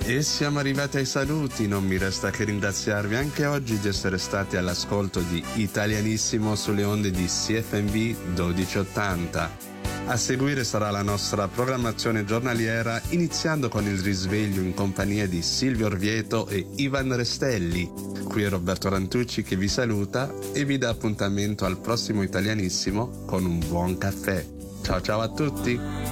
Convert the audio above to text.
E siamo arrivati ai saluti, non mi resta che ringraziarvi anche oggi di essere stati all'ascolto di Italianissimo sulle onde di CFMV 1280. A seguire sarà la nostra programmazione giornaliera, iniziando con il risveglio in compagnia di Silvio Orvieto e Ivan Restelli. Qui è Roberto Rantucci che vi saluta e vi dà appuntamento al prossimo Italianissimo con un buon caffè. Ciao ciao a tutti!